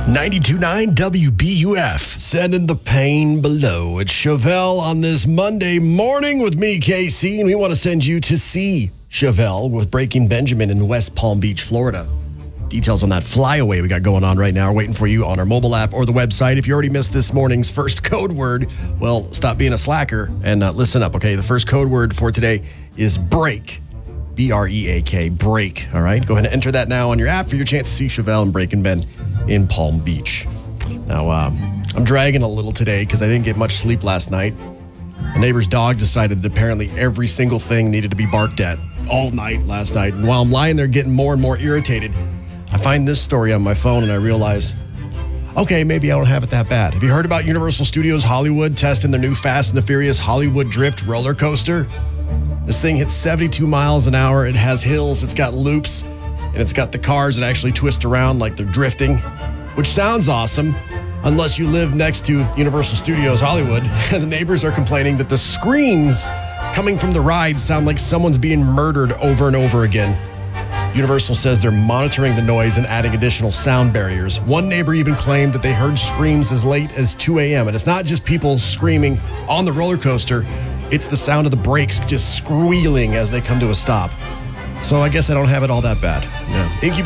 92.9 WBUF, sending the pain below. It's Chevelle on this Monday morning with me, KC, and we want to send you to see Chevelle with Breaking Benjamin in West Palm Beach, Florida. Details on that flyaway we got going on right now are waiting for you on our mobile app or the website. If you already missed this morning's first code word, well, stop being a slacker and listen up, okay? The first code word for today is break. B-R-E-A-K, break, all right? Go ahead and enter that now on your app for your chance to see Chevelle and Breaking Ben in Palm Beach. Now, I'm dragging a little today because I didn't get much sleep last night. My neighbor's dog decided that apparently every single thing needed to be barked at all night last night. And while I'm lying there getting more and more irritated, I find this story on my phone and I realize, okay, maybe I don't have it that bad. Have you heard about Universal Studios Hollywood testing their new Fast and the Furious Hollywood Drift roller coaster? This thing hits 72 miles an hour. It has hills, it's got loops, and it's got the cars that actually twist around like they're drifting, which sounds awesome unless you live next to Universal Studios Hollywood. And the neighbors are complaining that the screams coming from the ride sound like someone's being murdered over and over again. Universal says they're monitoring the noise and adding additional sound barriers. One neighbor even claimed that they heard screams as late as 2 a.m. And it's not just people screaming on the roller coaster. It's the sound of the brakes just squealing as they come to a stop. So I guess I don't have it all that bad. Yeah.